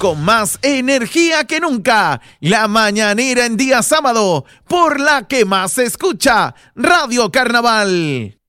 con más energía que nunca. La mañanera en día sábado, por la que más se escucha, Radio Carnaval.